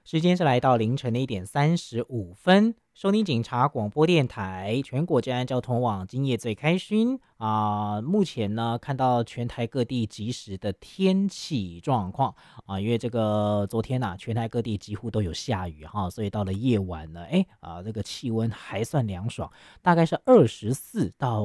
时间是来到凌晨的1:35，收听警察广播电台全国治安交通网，今夜最开心目前呢，看到全台各地即时的天气状况因为这个昨天全台各地几乎都有下雨所以到了夜晚呢，这个气温还算凉爽，大概是24到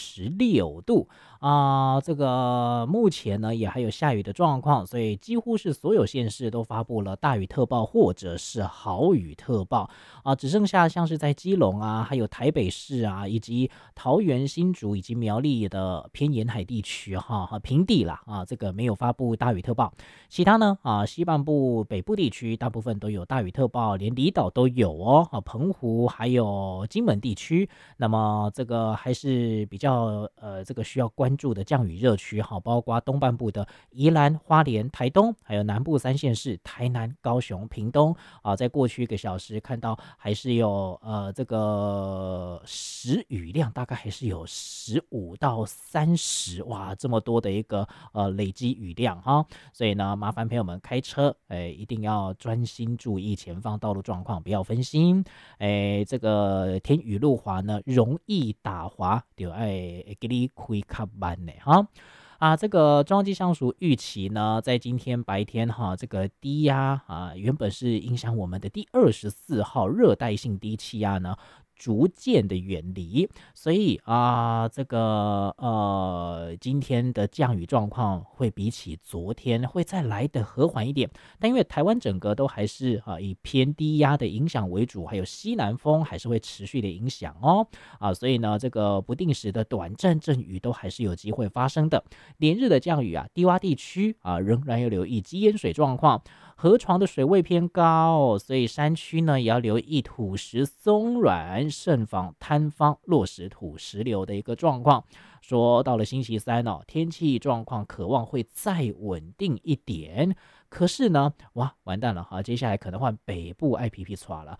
26度这个目前呢也还有下雨的状况，所以几乎是所有县市都发布了大雨特报或者是豪雨特报只剩下像是在基隆还有台北市以及桃园、新竹以及苗栗的偏沿海地区平地啦这个没有发布大雨特报，其他呢西半部、北部地区大部分都有大雨特报，连离岛都有澎湖还有金门地区，那么这个还是比较这个需要关注的降雨热区包括东半部的宜兰、花莲、台东，还有南部3县市台南、高雄、屏东在过去1个小时看到还是有这个时雨量大概还是有15到30，哇，这么多的一个累积雨量所以呢，麻烦朋友们开车一定要专心注意前方道路状况，不要分心这个天雨路滑呢，容易打滑，就要给你开较慢的这个中央气象署预期呢，在今天白天这个低压原本是影响我们的第24号热带性低气压呢，逐渐的远离，所以这个今天的降雨状况会比起昨天会再来的和缓一点，但因为台湾整个都还是以偏低压的影响为主，还有西南风还是会持续的影响所以呢，这个不定时的短暂阵雨都还是有机会发生的。连日的降雨低洼地区仍然要留意积淹水状况，河床的水位偏高，所以山区呢也要留意土石松软，慎防坍方落石土石流的一个状况。说到了星期三天气状况渴望会再稳定一点，可是呢，哇，完蛋了接下来可能换北部爱皮皮唰了